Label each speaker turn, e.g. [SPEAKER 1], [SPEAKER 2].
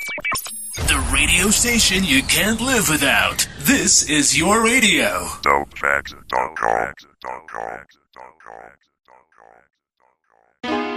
[SPEAKER 1] The radio station you can't live without. This is your radio.
[SPEAKER 2] Dopefax.com.